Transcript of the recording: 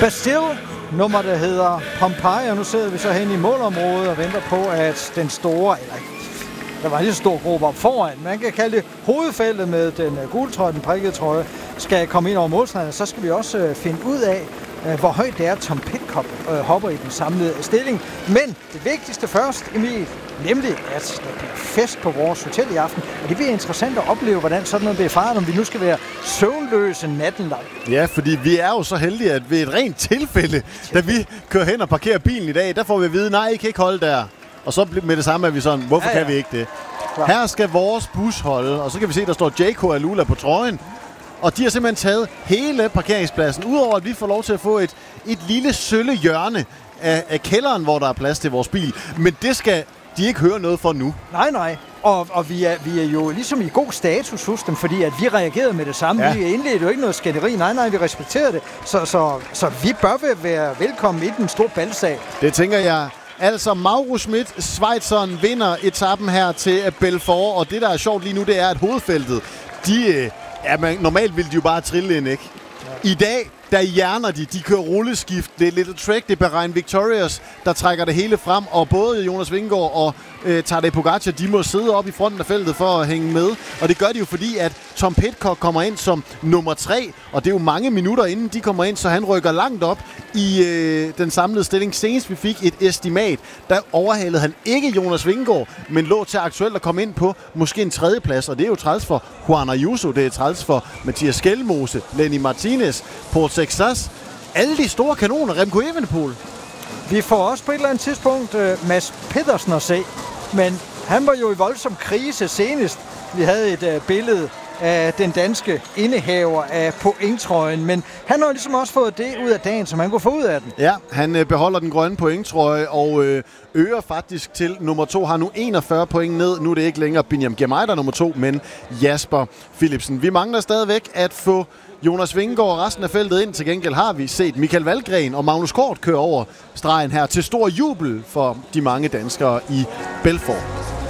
Bastille, nummer der hedder Pompeii, og nu sidder vi så hen i målområdet og venter på, at den store, eller der var en lige så stor gruppe op foran, man kan kalde det hovedfeltet med den gule trøje, den prikkede trøje, skal komme ind over målstregen, så skal vi også finde ud af, hvor højt det er, Tom Pidcock hopper i den samlede stilling. Men det vigtigste først, Emil, nemlig at der bliver fest på vores hotel i aften. Og det bliver interessant at opleve, hvordan sådan noget bliver fejret, om vi nu skal være søvnløse natten lang. Ja, fordi vi er jo så heldige, at ved et rent tilfælde, da vi kører hen og parkerer bilen i dag, der får vi at vide, nej, I kan ikke holde der. Og så med det samme er vi sådan, hvorfor kan vi ikke det? Klar. Her skal vores bus holde, og så kan vi se, der står J.K. Alula på trøjen. Og de har simpelthen taget hele parkeringspladsen, udover at vi får lov til at få et lille sølle hjørne af kælderen, hvor der er plads til vores bil. Men det skal de ikke høre noget for nu. Nej. Og vi er jo ligesom i god status hos dem, fordi at vi reagerede med det samme. Ja. Vi indledte jo ikke noget skænderi. Nej, vi respekterede det. Så vi bør være velkommen i den store balsag. Det tænker jeg. Altså, Mauro Schmidt, Schweizeren, vinder etappen her til Belfort. Og det, der er sjovt lige nu, det er, at hovedfeltet, normalt ville de jo bare trille ind, ikke? Ja. I dag, der hjerner de kører rulleskift. Det er Little Trek, det er Bahrain Victorious, der trækker det hele frem. Og både Jonas Vingegaard og Tadej Pogacar, de må sidde op i fronten af feltet for at hænge med. Og det gør de jo, fordi at Tom Pidcock kommer ind som nummer 3. Og det er jo mange minutter inden de kommer ind, så han rykker langt op i den samlede stilling. Senest vi fik et estimat, der overhalede han ikke Jonas Vingegaard, men lå til aktuelt at komme ind på måske en 3. plads. Og det er jo træls for Juan Ayuso, det er træls for Mathias Skelmose, Lenny Martinez, Port Sexas, alle de store kanoner, Remco Evenepoel. Vi får også på et eller andet tidspunkt Mads Pedersen at se, men han var jo i voldsom krise senest. Vi havde et billede af den danske indehaver af pointtrøjen, men han har ligesom også fået det ud af dagen, som han kunne få ud af den. Ja, han beholder den grønne pointtrøje og øger faktisk til nummer 2, har nu 41 point ned. Nu er det ikke længere Binyam Girmay, der nummer 2, men Jasper Philipsen. Vi mangler stadigvæk at få Jonas Vingegaard og resten af feltet ind. Til gengæld har vi set Michael Valgren og Magnus Kort køre over stregen her til stor jubel for de mange danskere i Belfort.